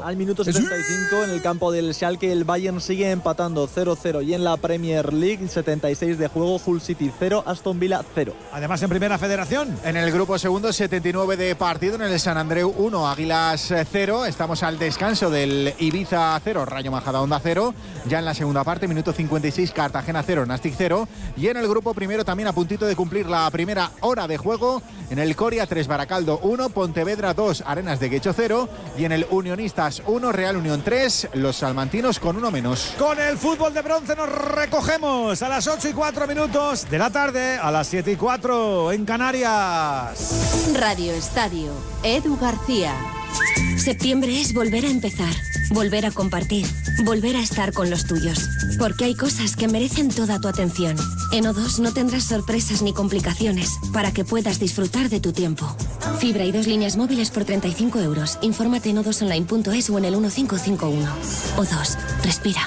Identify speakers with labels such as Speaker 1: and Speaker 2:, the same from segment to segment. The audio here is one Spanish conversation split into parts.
Speaker 1: Al minuto 75 en el campo del Schalke el Bayern sigue empatando 0-0 y en la Premier League 76 de juego, Hull City 0, Aston Villa 0.
Speaker 2: Además en Primera Federación.
Speaker 3: En el grupo segundo 79 de partido en el San Andreu 1, Águilas 0. Estamos al descanso del Ibiza 0, Rayo Majadahonda 0. Ya en la segunda parte, minuto 56, Cartagena 0, Nastic 0. Y en el grupo primero también a puntito de cumplir la primera hora de juego. En el Coria 3, Baracaldo 1, Pontevedra 2, Arenas de Guecho 0. Y en el Unionistas 1, Real Unión 3, los salmantinos con 1 menos.
Speaker 2: Con el fútbol de bronce nos recogemos a las 8:04 de la tarde, a las 7:04 en Canarias.
Speaker 4: Radio Estadio, Edu García. Septiembre es volver a empezar, volver a compartir, volver a estar con los tuyos. Porque hay cosas que merecen toda tu atención. En O2 no tendrás sorpresas ni complicaciones para que puedas disfrutar de tu tiempo. Fibra y 2 líneas móviles por 35 €. Infórmate en o2online.es o en el 1551. O2, respira.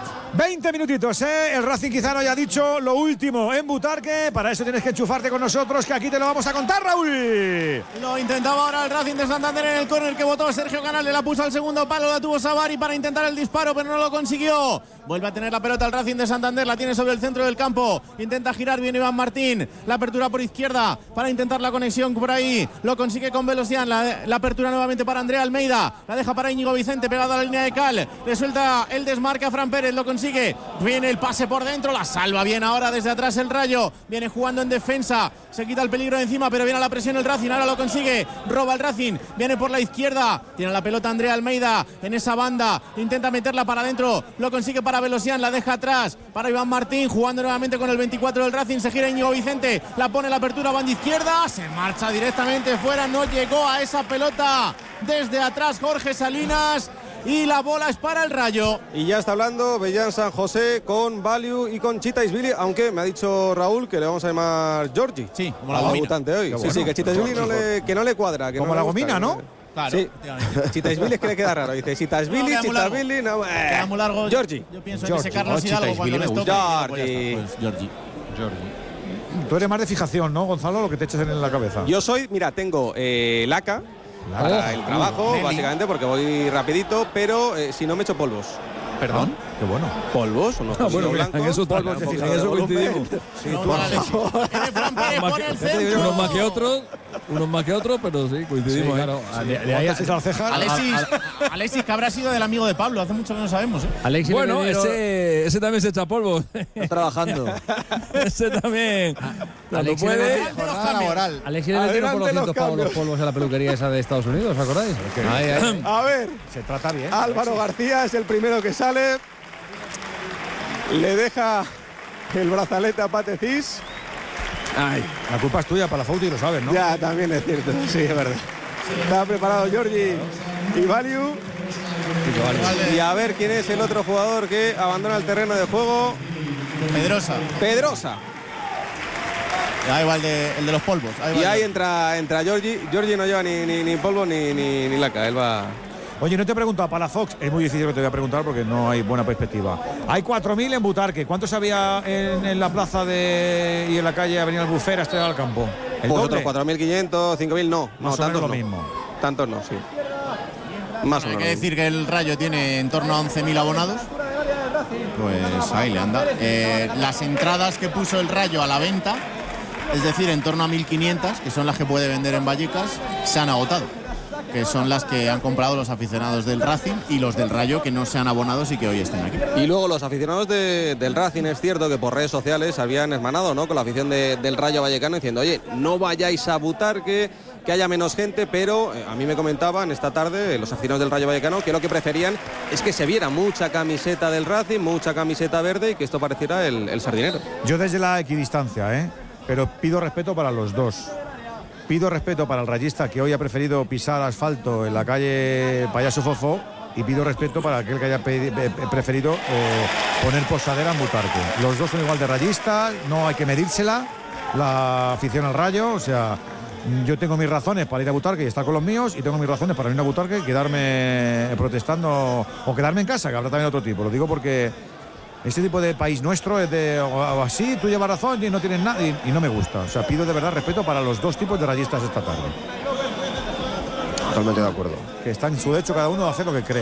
Speaker 2: 20 minutitos, ¿eh? El Racing quizá no haya dicho lo último en Butarque. Para eso tienes que enchufarte con nosotros, que aquí te lo vamos a contar, Raúl.
Speaker 5: Lo intentaba ahora el Racing de Santander en el córner que botó Sergio Canales. La puso al segundo palo, la tuvo Savary para intentar el disparo, pero no lo consiguió. Vuelve a tener la pelota el Racing de Santander, la tiene sobre el centro del campo. Intenta girar bien Iván Martín. La apertura por izquierda para intentar la conexión por ahí. Lo consigue con Velosian. La apertura nuevamente para Andrea Almeida. La deja para Íñigo Vicente, pegado a la línea de cal. Le suelta el desmarque a Fran Pérez, lo consigue. Viene el pase por dentro, la salva bien ahora desde atrás el Rayo. Viene jugando en defensa, se quita el peligro de encima, pero viene a la presión el Racing. Ahora lo consigue, roba el Racing. Viene por la izquierda, tiene la pelota Andrea Almeida en esa banda. Intenta meterla para adentro, lo consigue para Velosian, la deja atrás para Iván Martín, jugando nuevamente con el 24 del Racing. Se gira Íñigo Vicente, la pone la apertura, banda izquierda, se marcha directamente fuera. No llegó a esa pelota desde atrás Jorge Salinas. Y la bola es para el Rayo.
Speaker 6: Y ya está hablando Bellán San José con Value y con Chitaisvili, aunque me ha dicho Raúl que le vamos a llamar Giorgi.
Speaker 5: Sí, como la gomina.
Speaker 6: Debutante hoy.
Speaker 2: Bueno.
Speaker 6: Sí, que Chitaisvili no le cuadra. Que
Speaker 2: como
Speaker 6: no
Speaker 2: la
Speaker 6: le gusta,
Speaker 2: gomina, ¿no?
Speaker 5: Claro,
Speaker 6: sí, Chitaisvili es que le queda raro. Dice Chitaisvili,
Speaker 5: queda muy largo.
Speaker 6: Chitaisvili, no,
Speaker 5: Queda muy largo.
Speaker 6: Giorgi.
Speaker 5: Yo pienso en ese Carlos Hidalgo cuando les toque. Giorgi.
Speaker 2: Tú eres más de fijación, ¿no, Gonzalo? Lo que te echas en la cabeza.
Speaker 6: Yo soy, mira, tengo laca para el trabajo, básicamente, porque voy rapidito, pero si no me echo polvos.
Speaker 2: ¿Perdón? Qué bueno.
Speaker 6: ¿Polvos? Unos
Speaker 7: bueno,
Speaker 6: blancos.
Speaker 7: en eso
Speaker 6: polvos de
Speaker 7: en
Speaker 6: fijación.
Speaker 7: eso coincidimos.
Speaker 2: Sí,
Speaker 7: Unos más que otros, pero sí, coincidimos.
Speaker 2: Sí, claro. De ahí has hecho las cejas.
Speaker 5: Alexis, que habrá sido del amigo de Pablo, hace mucho que no sabemos.
Speaker 7: Alexis, bueno, ese también se echa polvo.
Speaker 1: Está trabajando.
Speaker 7: Ese también. Cuando puede.
Speaker 8: Alexis le metieron por los 200 pavos los polvos en la peluquería esa de Estados Unidos, ¿os acordáis?
Speaker 6: A ver,
Speaker 2: se trata bien.
Speaker 6: Álvaro García es el primero que sale. Le deja el brazalete a Patecís.
Speaker 2: Ay, la culpa es tuya, Palafox, y lo sabes, ¿no?
Speaker 6: Ya, también es cierto, sí, es verdad. Está preparado Giorgi y Value. Y a ver quién es el otro jugador que abandona el terreno de juego. Pedrosa.
Speaker 5: Ahí va el de los polvos.
Speaker 6: Y ahí entra Giorgi. Giorgi no lleva ni polvo ni laca, él va.
Speaker 2: Oye, no te he preguntado a Palafox, es muy difícil que te voy a preguntar porque no hay buena perspectiva. Hay 4.000 en Butarque. ¿Cuántos había en la plaza y en la calle Avenida Albufera, Estrella del Campo? ¿El
Speaker 6: pues
Speaker 2: doble?
Speaker 6: Otros 4.500, 5.000 no.
Speaker 2: Más o menos lo mismo.
Speaker 6: Tantos no, sí. Más o menos.
Speaker 5: Hay que decir que el Rayo tiene en torno a 11.000 abonados. Pues ahí le anda. Las entradas que puso el Rayo a la venta, es decir, en torno a 1.500, que son las que puede vender en Vallecas, se han agotado. Que son las que han comprado los aficionados del Racing y los del Rayo que no sean abonados y que hoy estén aquí.
Speaker 6: Y luego los aficionados del Racing, es cierto que por redes sociales habían hermanado, ¿no?, con la afición del Rayo Vallecano diciendo, oye, no vayáis a Butarque, que haya menos gente, pero a mí me comentaban esta tarde los aficionados del Rayo Vallecano que lo que preferían es que se viera mucha camiseta del Racing, mucha camiseta verde y que esto pareciera el sardinero.
Speaker 2: Yo desde la equidistancia, pero pido respeto para los dos. Pido respeto para el rayista que hoy ha preferido pisar asfalto en la calle Payaso Fofó y pido respeto para aquel que haya preferido poner posadera en Butarque. Los dos son igual de rayistas, no hay que medírsela la afición al Rayo, o sea, yo tengo mis razones para ir a Butarque y estar con los míos y tengo mis razones para ir a Butarque y quedarme protestando o quedarme en casa, que habrá también otro tipo. Lo digo porque este tipo de país nuestro es de o así, tú llevas razón y no tienes nada y no me gusta. O sea, pido de verdad respeto para los dos tipos de rayistas esta tarde.
Speaker 6: Totalmente de acuerdo.
Speaker 2: Que está en su derecho cada uno a hacer lo que cree.